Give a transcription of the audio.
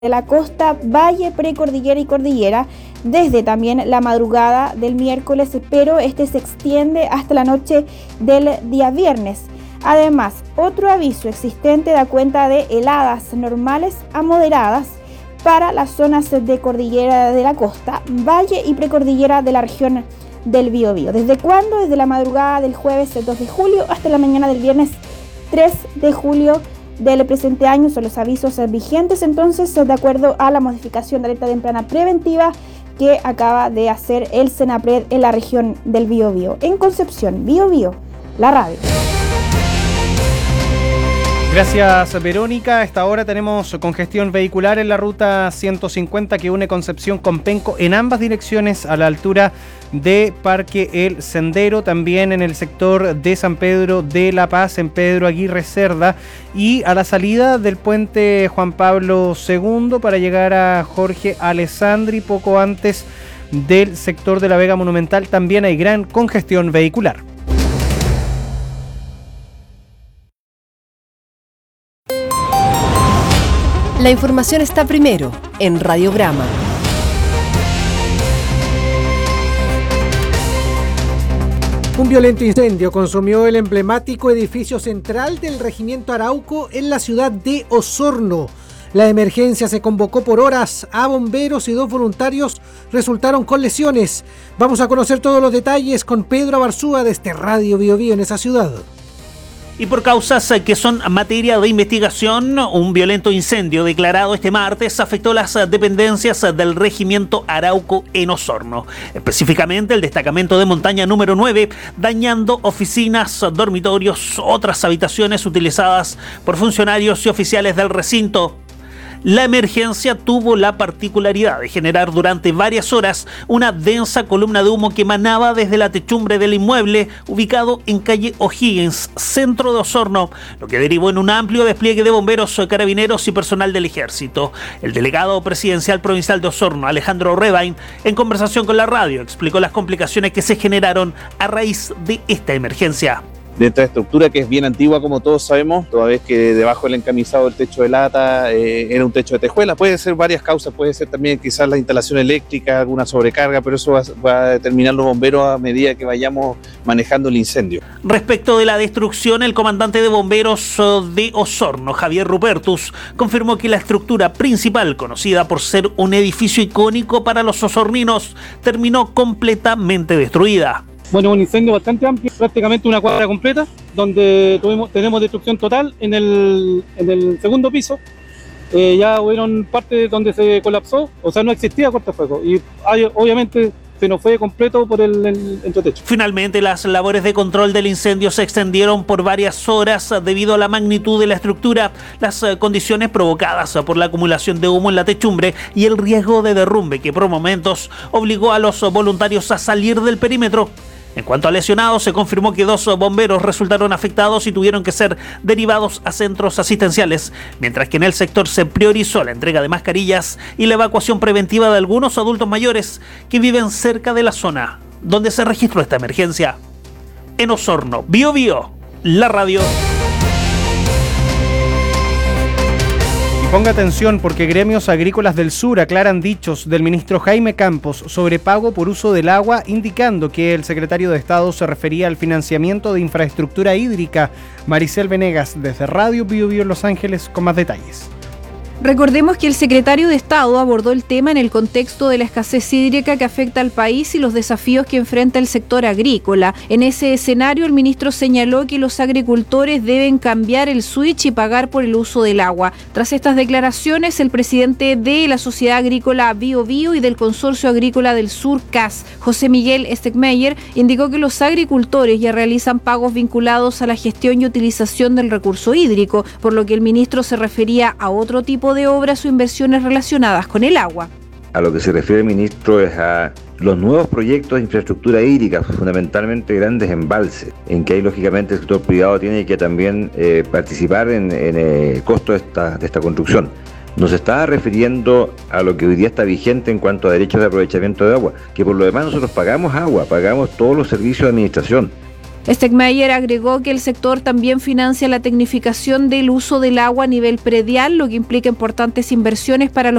de la costa, valle, precordillera y cordillera, desde también la madrugada del miércoles, pero este se extiende hasta la noche del día viernes. Además, otro aviso existente da cuenta de heladas normales a moderadas para las zonas de cordillera de la costa, valle y precordillera de la región del Biobío. ¿Desde cuándo? Desde la madrugada del jueves 2 de julio hasta la mañana del viernes 3 de julio del presente año. Son los avisos vigentes, entonces, de acuerdo a la modificación de alerta temprana preventiva que acaba de hacer el Senapred en la región del Biobío. En Concepción, Biobío, la radio. Gracias, Verónica. A esta hora tenemos congestión vehicular en la ruta 150 que une Concepción con Penco en ambas direcciones a la altura de Parque El Sendero, también en el sector de San Pedro de la Paz, en Pedro Aguirre Cerda, y a la salida del puente Juan Pablo II para llegar a Jorge Alessandri, poco antes del sector de la Vega Monumental, también hay gran congestión vehicular. La información está primero en Radiograma. Un violento incendio consumió el emblemático edificio central del Regimiento Arauco en la ciudad de Osorno. La emergencia se convocó por horas a bomberos y 2 voluntarios resultaron con lesiones. Vamos a conocer todos los detalles con Pedro Abarzúa desde Radio Biobío en esa ciudad. Y por causas que son materia de investigación, un violento incendio declarado este martes afectó las dependencias del Regimiento Arauco en Osorno, específicamente el destacamento de montaña número 9, dañando oficinas, dormitorios, otras habitaciones utilizadas por funcionarios y oficiales del recinto. La emergencia tuvo la particularidad de generar durante varias horas una densa columna de humo que emanaba desde la techumbre del inmueble ubicado en calle O'Higgins, centro de Osorno, lo que derivó en un amplio despliegue de bomberos, carabineros y personal del ejército. El delegado presidencial provincial de Osorno, Alejandro Rebain, en conversación con la radio, explicó las complicaciones que se generaron a raíz de esta emergencia. De esta estructura que es bien antigua, como todos sabemos, toda vez que debajo del encamisado del techo de lata era un techo de tejuela. Puede ser varias causas, puede ser también quizás la instalación eléctrica, alguna sobrecarga, pero eso va a determinar los bomberos a medida que vayamos manejando el incendio. Respecto de la destrucción, el comandante de bomberos de Osorno, Javier Rupertus, confirmó que la estructura principal, conocida por ser un edificio icónico para los osorninos, terminó completamente destruida. Bueno, un incendio bastante amplio, prácticamente una cuadra completa, donde tenemos destrucción total en el segundo piso. Ya hubieron partes donde se colapsó, o sea, no existía cortafuegos, y obviamente se nos fue completo por el entretecho. Finalmente, las labores de control del incendio se extendieron por varias horas debido a la magnitud de la estructura, las condiciones provocadas por la acumulación de humo en la techumbre y el riesgo de derrumbe que por momentos obligó a los voluntarios a salir del perímetro. En cuanto a lesionados, se confirmó que 2 bomberos resultaron afectados y tuvieron que ser derivados a centros asistenciales, mientras que en el sector se priorizó la entrega de mascarillas y la evacuación preventiva de algunos adultos mayores que viven cerca de la zona donde se registró esta emergencia. En Osorno, Biobío, la radio. Ponga atención porque gremios agrícolas del sur aclaran dichos del ministro Jaime Campos sobre pago por uso del agua, indicando que el secretario de Estado se refería al financiamiento de infraestructura hídrica. Maricel Venegas, desde Radio Biobío en Los Ángeles, con más detalles. Recordemos que el secretario de Estado abordó el tema en el contexto de la escasez hídrica que afecta al país y los desafíos que enfrenta el sector agrícola. En ese escenario, el ministro señaló que los agricultores deben cambiar el switch y pagar por el uso del agua. Tras estas declaraciones, el presidente de la Sociedad Agrícola Biobío y del Consorcio Agrícola del Sur, CAS, José Miguel Stegmeyer, indicó que los agricultores ya realizan pagos vinculados a la gestión y utilización del recurso hídrico, por lo que el ministro se refería a otro tipo de obras o inversiones relacionadas con el agua. A lo que se refiere el ministro es a los nuevos proyectos de infraestructura hídrica, fundamentalmente grandes embalses, en que ahí lógicamente el sector privado tiene que también participar en el costo de esta construcción. Nos está refiriendo a lo que hoy día está vigente en cuanto a derechos de aprovechamiento de agua, que por lo demás nosotros pagamos agua, pagamos todos los servicios de administración. Stegmayer agregó que el sector también financia la tecnificación del uso del agua a nivel predial, lo que implica importantes inversiones para los